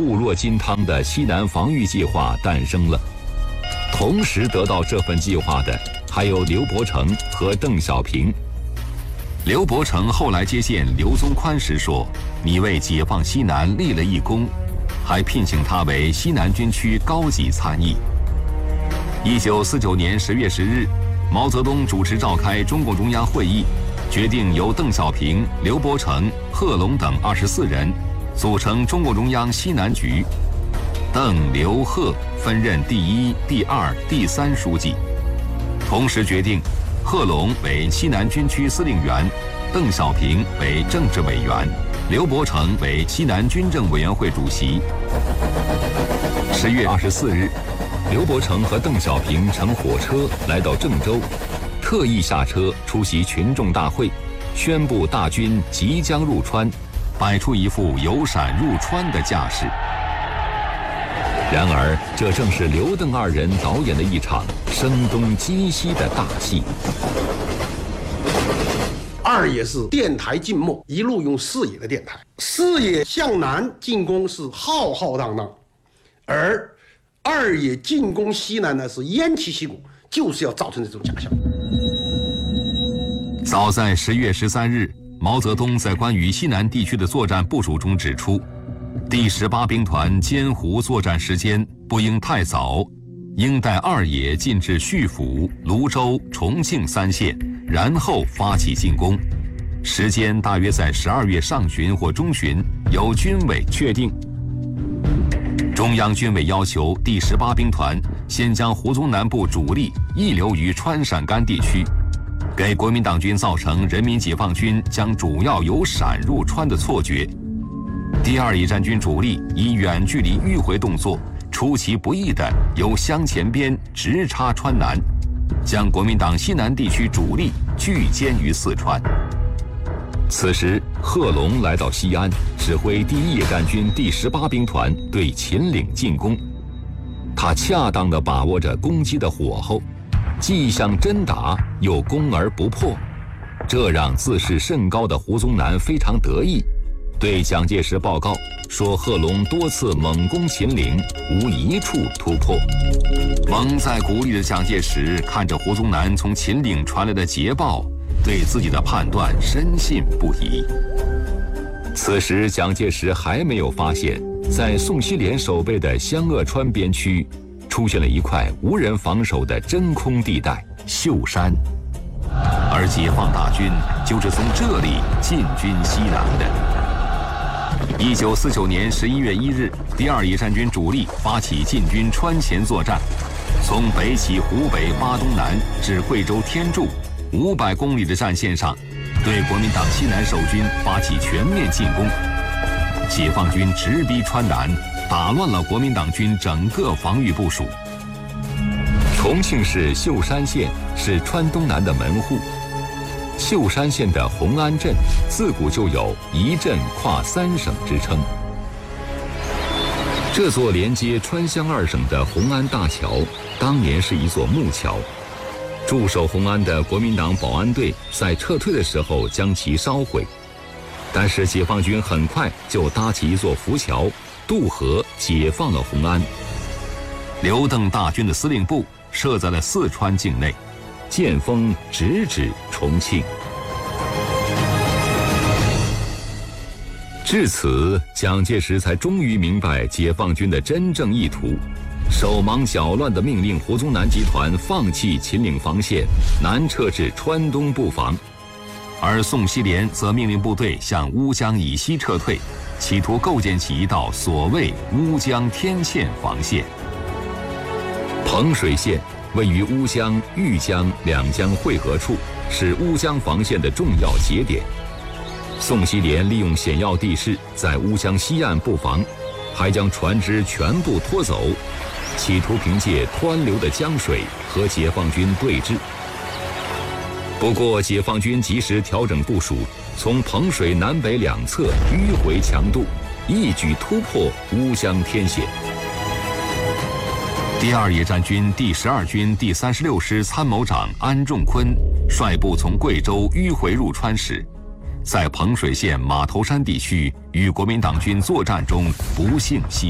固若金汤的西南防御计划诞生了。同时得到这份计划的还有刘伯承和邓小平。刘伯承后来接见刘宗宽时说：“你为解放西南立了一功。”还聘请他为西南军区高级参议。1949年10月10日，毛泽东主持召开中共中央会议，决定由邓小平、刘伯承、贺龙等24人组成中共中央西南局，邓、刘、贺分任第1、第2、第3书记。同时决定，贺龙为西南军区司令员，邓小平为政治委员，刘伯承为西南军政委员会主席。10月24日，刘伯承和邓小平乘火车来到郑州，特意下车出席群众大会，宣布大军即将入川，摆出一副有闪入川的架势。然而，这正是刘邓二人导演的一场声东击西的大戏。 二野是电台静默，一路用四野的电台。四野向南进攻是浩浩荡荡，而二野进攻西南呢是偃旗息鼓，就是要造成这种假象。 早在10月13日，毛泽东在关于西南地区的作战部署中指出，第18兵团坚湖作战时间不应太早，应待二野进至叙府、泸州、重庆3县，然后发起进攻，时间大约在12月上旬或中旬，由军委确定。中央军委要求第18兵团先将胡宗南部主力溢留于川陕甘地区，给国民党军造成人民解放军将主要由陕入川的错觉。第2野战军主力以远距离迂回动作，出其不意地由湘前边直插川南，将国民党西南地区主力聚歼于四川。此时，贺龙来到西安，指挥第1野战军第18兵团对秦岭进攻。他恰当地把握着攻击的火候，既想真打，又攻而不破，这让自视甚高的胡宗南非常得意，对蒋介石报告说：“贺龙多次猛攻秦岭，无一处突破。”蒙在鼓里的蒋介石看着胡宗南从秦岭传来的捷报，对自己的判断深信不疑。此时，蒋介石还没有发现，在宋希濂守备的湘鄂川边区，出现了一块无人防守的真空地带——秀山，而解放大军就是从这里进军西南的。1949年11月1日，第2野战军主力发起进军川黔作战，从北起湖北巴东南至贵州天柱500公里的战线上，对国民党西南守军发起全面进攻。解放军直逼川南，打乱了国民党军整个防御部署。重庆市秀山县是川东南的门户。秀山县的红安镇自古就有一镇跨3省之称。这座连接川湘2省的红安大桥，当年是一座木桥。驻守红安的国民党保安队在撤退的时候将其烧毁，但是解放军很快就搭起一座浮桥，渡河解放了红安。刘邓大军的司令部设在了四川境内，剑锋直指重庆。至此，蒋介石才终于明白解放军的真正意图，手忙脚乱地命令胡宗南集团放弃秦岭防线，南撤至川东布防，而宋希濂则命令部队向乌江以西撤退，企图构建起一道所谓乌江天堑防线。彭水县位于乌江、豫江两江汇合处，是乌江防线的重要节点。宋希濂利用险要地势，在乌江西岸布防，还将船只全部拖走，企图凭借湍流的江水和解放军对峙。不过，解放军及时调整部署，从彭水南北两侧迂回强渡，一举突破乌江天险。第2野战军第12军第36师参谋长安仲昆率部从贵州迂回入川时，在彭水县马头山地区与国民党军作战中不幸牺牲。